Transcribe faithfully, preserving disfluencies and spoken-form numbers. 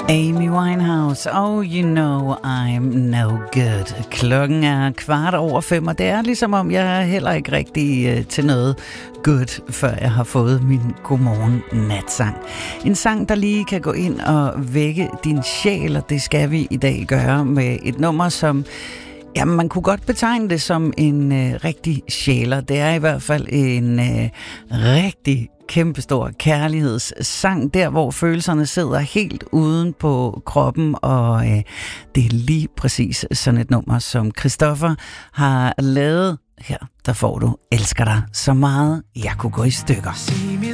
Amy Winehouse, oh you know I'm no good. Klokken er kvart over fem, og det er ligesom om, jeg er heller ikke rigtig uh, til noget good, før jeg har fået min godmorgen natsang. En sang, der lige kan gå ind og vække din sjæl, og det skal vi i dag gøre med et nummer, som jamen, man kunne godt betegne det som en uh, rigtig sjæler. Det er i hvert fald en uh, rigtig kæmpestor kærlighedssang, der hvor følelserne sidder helt uden på kroppen, og øh, det er lige præcis sådan et nummer, som Christoffer har lavet. Her, der får du Elsker dig så meget, jeg kunne gå i stykker.